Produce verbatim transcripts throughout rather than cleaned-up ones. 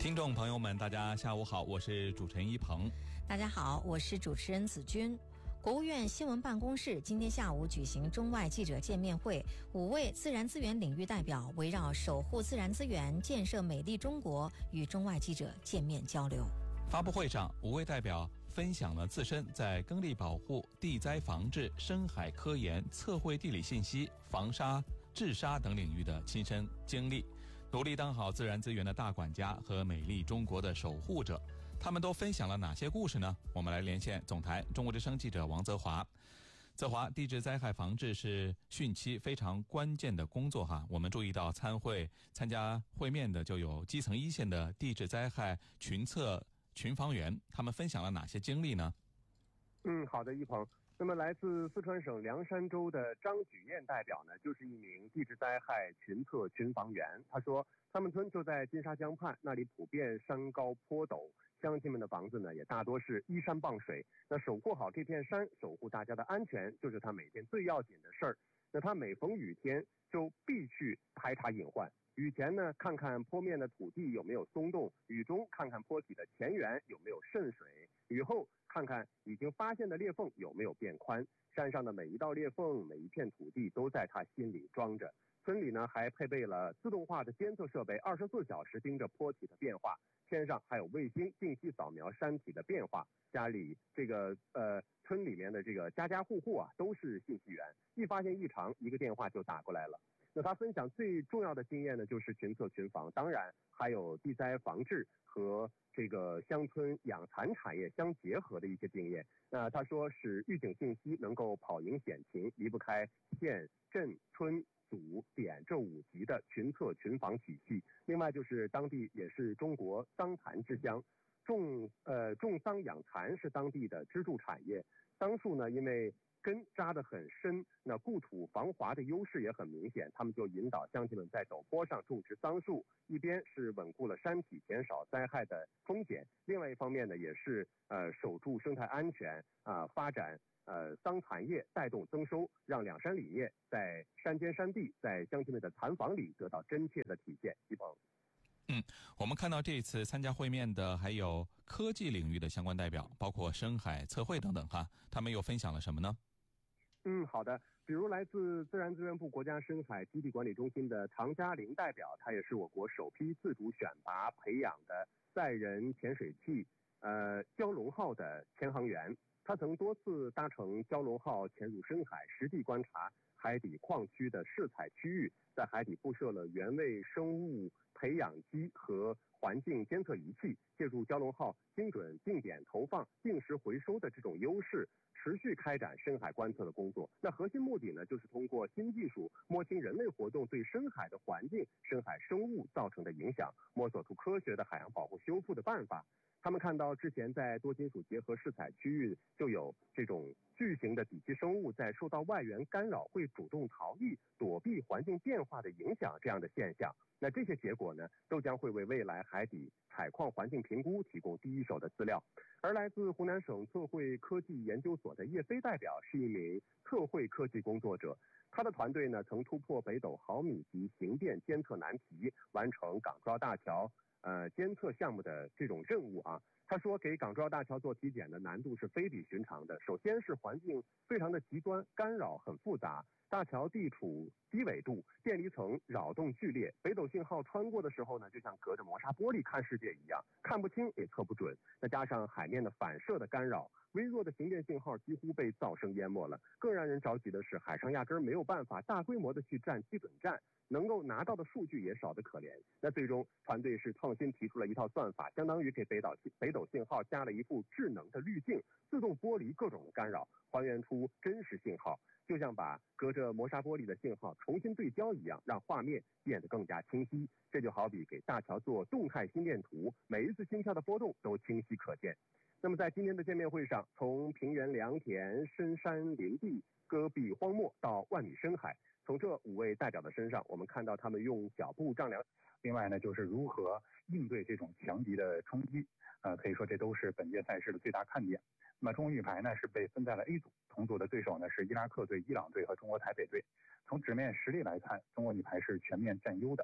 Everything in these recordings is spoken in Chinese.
听众朋友们，大家下午好，我是主持人一鹏。 大家好，我是主持人子君。国务院新闻办公室今天下午举行中外记者见面会，五位自然资源领域代表围绕守护自然资源、建设美丽中国与中外记者见面交流。 发布会上，五位代表分享了自身在耕地保护、地灾防治、深海科研、测绘地理信息、防沙、治沙等领域的亲身经历，努力当好自然资源的大管家和美丽中国的守护者。他们都分享了哪些故事呢？我们来连线总台中国之声记者王泽华。泽华，地质灾害防治是汛期非常关键的工作哈。我们注意到参会参加会面的就有基层一线的地质灾害群测群防员，他们分享了哪些经历呢？ 嗯，好的，一鹏。那么来自四川省凉山州的张举燕代表呢，就是一名地质灾害群测群防员。他说，他们村就在金沙江畔，那里普遍山高坡陡，乡亲们的房子呢也大多是依山傍水。那守护好这片山，守护大家的安全，就是他每天最要紧的事儿。那他每逢雨天就必去排查隐患。雨前呢，看看坡面的土地有没有松动；雨中看看坡体的前缘有没有渗水；雨后看看已经发现的裂缝有没有变宽。山上的每一道裂缝、每一片土地都在他心里装着。村里呢还配备了自动化的监测设备，二十四小时盯着坡体的变化。天上还有卫星定期扫描山体的变化。家里这个呃村里面的这个家家户户啊都是信息源，一发现异常，一个电话就打过来了。那他分享最重要的经验呢，就是群测群防，当然还有地灾防治和这个乡村养蚕产业相结合的一些经验。那他说，使预警信息能够跑赢险情，离不开县、镇、村、组、点这五级的群测群防体系。另外就是当地也是中国桑蚕之乡，种呃种桑养蚕是当地的支柱产业。桑树呢，因为根扎得很深，那固土防滑的优势也很明显，他们就引导乡亲们在陡坡上种植桑树，一边是稳固了山体，减少灾害的风险，另外一方面呢，也是呃守住生态安全啊、呃，发展呃桑蚕业，带动增收，让两山理念在山间山地，在乡亲们的蚕房里得到真切的体现。一鹏。 嗯，我们看到这次参加会面的还有科技领域的相关代表，包括深海测绘等等哈，他们又分享了什么呢？ 嗯，好的。比如来自自然资源部国家深海基地管理中心的唐嘉玲代表，他也是我国首批自主选拔培养的载人潜水器呃蛟龙号的潜航员。他曾多次搭乘蛟龙号潜入深海，实地观察海底矿区的试采区域，在海底布设了原位生物培养基和环境监测仪器，借助蛟龙号精准定点投放、定时回收的这种优势，持续开展深海观测的工作。那核心目的呢，就是通过新技术摸清人类活动对深海的环境、深海生物造成的影响，摸索出科学的海洋保护修复的办法。他们看到之前在多金属结合试采区域就有这种巨型的底栖生物在受到外源干扰会主动逃逸，躲避环境变化的影响这样的现象。那这些结果呢，都将会为未来海底采矿环境评估提供第一手的资料。而来自湖南省测绘科技研究所的叶飞代表是一名测绘科技工作者，他的团队呢曾突破北斗毫米级形变监测难题，完成港珠澳大桥呃监测项目的这种任务啊。他说，给港珠澳大桥做体检的难度是非比寻常的。首先是环境非常的极端，干扰很复杂，大桥地处低纬度，电离层扰动剧烈，北斗信号穿过的时候呢，就像隔着磨砂玻璃看世界一样，看不清也测不准。再加上海面的反射的干扰，微弱的形变信号几乎被噪声淹没了。更让人着急的是，海上压根没有办法大规模的去站基准站，能够拿到的数据也少得可怜。那最终团队是创新提出了一套算法，相当于给北斗北斗信号加了一副智能的滤镜，自动剥离各种的干扰，还原出真实信号，就像把隔着磨砂玻璃的信号重新对焦一样，让画面变得更加清晰。这就好比给大桥做动态心电图，每一次心跳的波动都清晰可见。那么在今天的见面会上，从平原良田、深山林地、戈壁荒漠到万米深海，从这五位代表的身上，我们看到他们用脚步丈量， 另外呢，就是如何应对这种强敌的冲击，呃，可以说这都是本届赛事的最大看点。那么中国女排呢是被分在了 A 组，同组的对手呢是伊拉克队、伊朗队和中国台北队。从纸面实力来看，中国女排是全面占优的。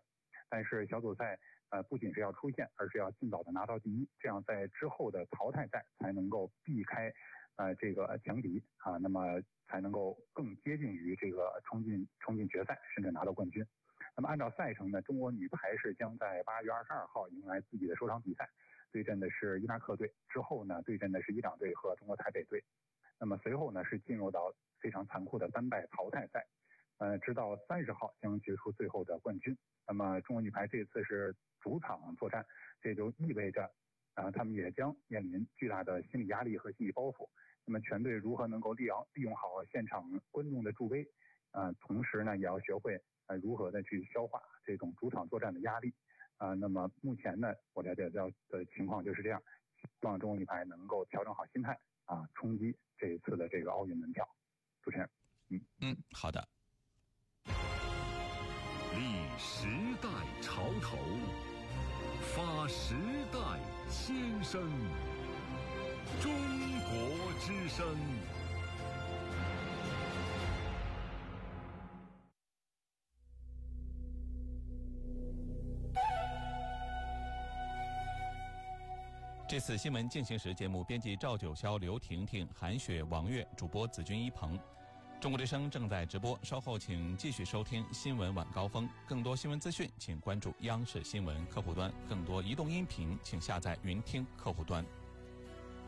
但是小组赛呃不仅是要出线，而是要尽早的拿到第一，这样在之后的淘汰赛才能够避开呃这个强敌啊，那么才能够更接近于这个冲进冲进决赛，甚至拿到冠军。那么按照赛程呢，中国女排是将在八月二十二号迎来自己的首场比赛，对阵的是伊拉克队，之后呢对阵的是伊朗队和中国台北队。那么随后呢是进入到非常残酷的单败淘汰赛，呃，直到三十号将决出最后的冠军。那么中国女排这次是主场作战，这就意味着啊、呃，他们也将面临巨大的心理压力和心理包袱。那么全队如何能够利用利用好现场观众的助威，啊、呃，同时呢也要学会呃如何的去消化这种主场作战的压力。啊、呃，那么目前呢，我了解到的情况就是这样，希望中国女排能够调整好心态啊，冲击这一次的这个奥运门票。主持人，嗯嗯，好的。 立时代潮头，发时代先声，中国之声。 这次新闻进行时节目编辑赵九霄、刘婷婷、韩雪、王悦，主播子君一鹏。中国之声正在直播，稍后请继续收听新闻晚高峰。更多新闻资讯，请关注央视新闻客户端；更多移动音频，请下载云听客户端。